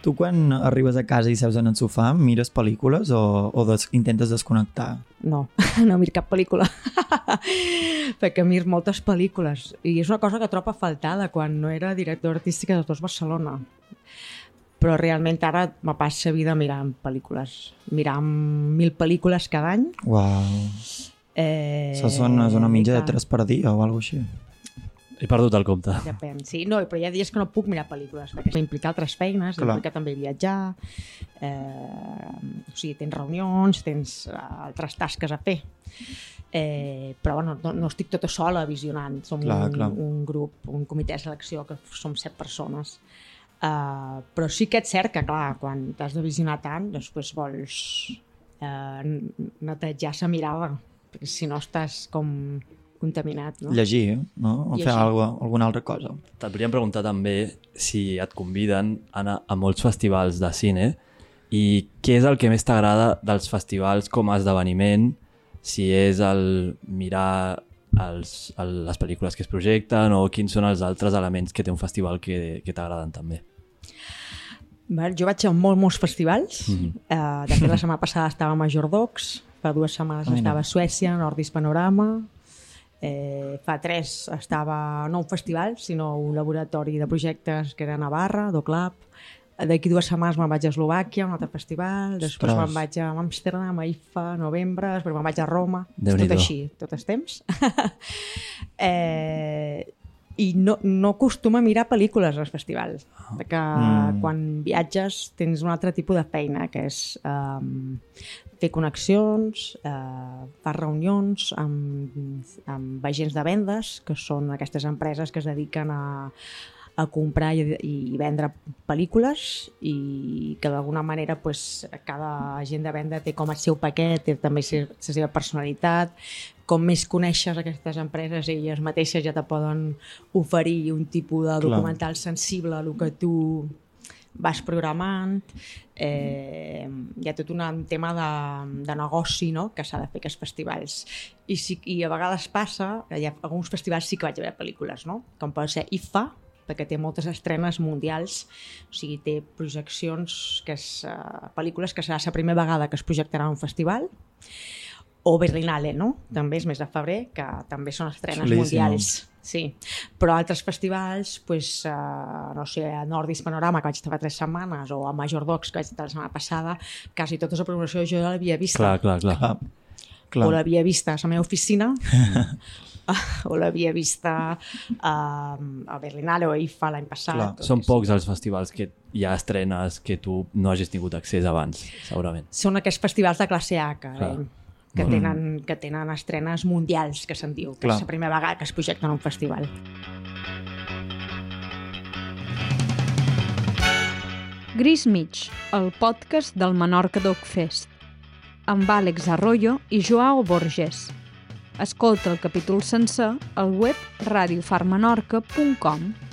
Tu quan arribes a casa i seus en el sofà, mires pel·lícules o intentes desconnectar? No, no miro cap pel·lícula. Perquè miro moltes pel·lícules. I és una cosa que trobo a faltar de quan no era director artística de Dos Barcelona. Però realment ara me passa vida mirant pel·lícules. Mirant 1000 pel·lícules cada any. Uau. És una mitja de 3 per dia o alguna cosa així. He perdut el compte. Depèn, sí. No, però hi ha dies que no puc mirar pel·lícules, perquè implica altres feines, implica també viatjar, o sigui, tens reunions, tens altres tasques a fer. Però bueno, no estic tota sola visionant. Som un grup, un comitè de selecció, que som 7 persones. Però sí que és cert que, clar, quan t'has de visionar tant, després vols netejar la mirada, perquè si no estàs com contaminat, no? Llegir, no? O fer alguna altra cosa. Et volíem preguntar també si et conviden a anar a molts festivals de cine i què és el que més t'agrada dels festivals com a esdeveniment, si és el mirar les pel·lícules que es projecten o quins són els altres elements que té un festival que t'agraden també. Jo vaig a molts festivals. De fet, la setmana passada estava a Majordocs, fa 2 setmanes estava a Suècia, Nordis Panorama. Fa 3 estava no un festival sinó un laboratori de projectes que era a Navarra, Doclab. D'aquí 2 setmanes me'n vaig a Eslovàquia, un altre festival, després me'n vaig a Amsterdam, a IFA, a novembre, després me'n vaig a Roma, tot així, tot el temps. I no acostuma a mirar pel·lícules als festivals, perquè quan viatges tens un altre tipus de feina, que és fer connexions, fer reunions amb agents de vendes, que són aquestes empreses que es dediquen a comprar i vendre pel·lícules i que d'alguna manera cada agent de venda té com el seu paquet, té també la seva personalitat. Com més coneixes aquestes empreses, elles mateixes ja te poden oferir un tipus de documental sensible a el que tu vas programant. Hi ha tot un tema de negoci, no?, que s'ha de fer aquests festivals. I a vegades passa que hi ha alguns festivals sí que vaig a veure pel·lícules, no?, com pot ser IFA, perquè té moltes estrenes mundials, o sigui, té projeccions, pel·lícules que serà la primera vegada que es projectarà en un festival, o Berlinale, no? També és mes de febrer, que també són estrenes mundials. Sí. Però altres festivals, no sé, a Nordis Panorama, que vaig estar fa 3 setmanes, o a Majordocs, que vaig estar la setmana passada, quasi tota la programació jo l'havia vista. Clar. O l'havia vista a la meva oficina, o l'havia vista a Berlinale o a IFA l'any passat. Són pocs els festivals que hi ha estrenes que tu no hagis tingut accés abans, segurament. Són aquests festivals de classe A, que tenen estrenes mundials, que se'n diu, que és la primera vegada que es projecta en un festival. Gris Mig, el podcast del Menorca Doc Fest, amb Àlex Arroyo i Joao Borges. Escolta el capítol sencer al web radiofarmenorca.com.